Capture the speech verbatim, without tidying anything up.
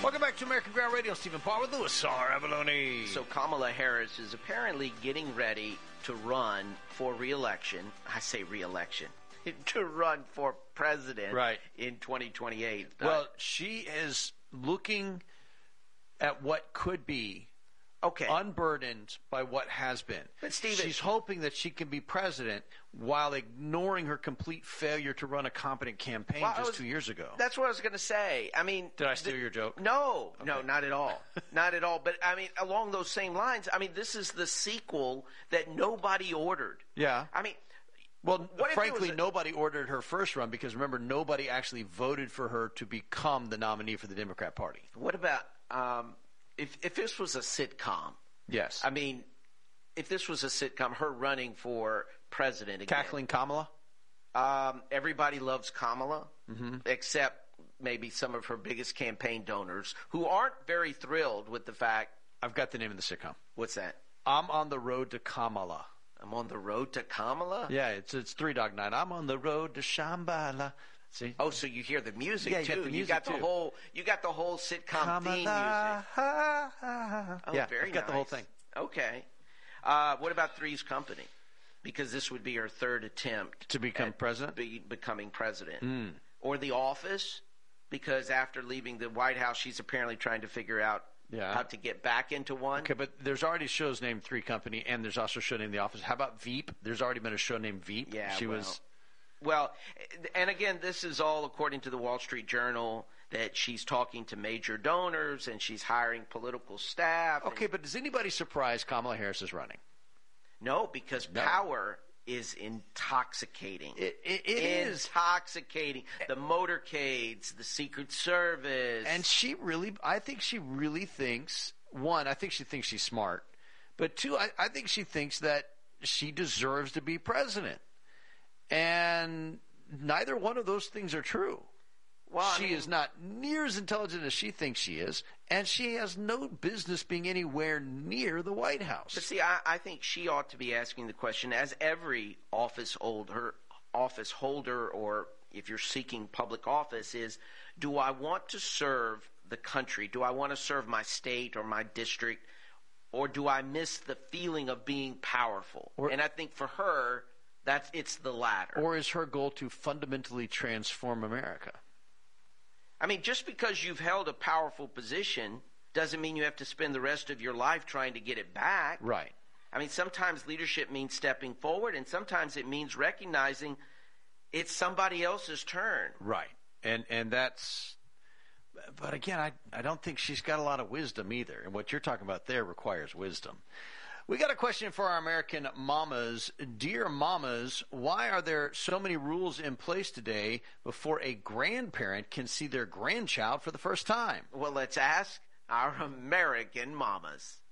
Welcome back to American Ground Radio. Stephen Paul with Louis R. Avalone. So Kamala Harris is apparently getting ready to run for re-election. I say re-election. To run for president right. in twenty twenty-eight. Well, uh, she is looking at what could be okay. unburdened by what has been. But Stephen, she's hoping that she can be president while ignoring her complete failure to run a competent campaign well, just was, two years ago. That's what I was going to say. I mean, did I steal the, your joke? No, okay. no, not at all. Not at all. But I mean, along those same lines, I mean, this is the sequel that nobody ordered. Yeah. I mean, well, frankly, a, nobody ordered her first run because, remember, nobody actually voted for her to become the nominee for the Democrat Party. What about um, if if this was a sitcom? Yes. I mean, if this was a sitcom, her running for president again. Cackling Kamala? Um, everybody loves Kamala, mm-hmm. except maybe some of her biggest campaign donors who aren't very thrilled with the fact. I've got the name of the sitcom. What's that? I'm on the road to Kamala. I'm on the road to Kamala? Yeah, it's it's Three Dog Night. I'm on the road to Shambhala. See? Oh, so you hear the music yeah, you too. Got the music you got the too. whole you got the whole sitcom Kamala, theme music. Ha, ha. Oh, yeah, very I've got nice. the whole thing. Okay. Uh, what about Three's Company? Because this would be her third attempt to become president. Be, becoming president. Mm. Or The Office, because after leaving the White House, she's apparently trying to figure out Yeah. how to get back into one. Okay, but there's already shows named Three Company, and there's also a show named The Office. How about Veep? There's already been a show named Veep. Yeah, she well, was. Well, and again, this is all according to the Wall Street Journal, that she's talking to major donors and she's hiring political staff. Okay, but is anybody surprised Kamala Harris is running? No, because no. power is intoxicating. It, it, it is intoxicating. The motorcades, the Secret Service. And she really, I think she really thinks, one, I think she thinks she's smart. But two, I, I think she thinks that she deserves to be president. And neither one of those things are true. Well, she I mean, is not near as intelligent as she thinks she is, and she has no business being anywhere near the White House. But see, I, I think she ought to be asking the question, as every office holder, office holder, or if you're seeking public office, is, do I want to serve the country? Do I want to serve my state or my district? Or do I miss the feeling of being powerful? Or, and I think for her, that's it's the latter. Or is her goal to fundamentally transform America? I mean, just because you've held a powerful position doesn't mean you have to spend the rest of your life trying to get it back. Right. I mean, sometimes leadership means stepping forward, and sometimes it means recognizing it's somebody else's turn. Right. And and that's... But again, I, I don't think she's got a lot of wisdom either. And what you're talking about there requires wisdom. We got a question for our American mamas. Dear mamas, why are there so many rules in place today before a grandparent can see their grandchild for the first time? Well, let's ask our American mamas.